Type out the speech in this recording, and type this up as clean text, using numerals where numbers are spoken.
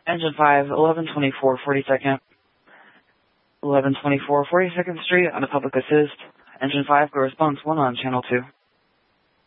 Engine 5, 1124 42nd. 1124 42nd Street on a public assist. Engine 5, go response 1 on channel 2.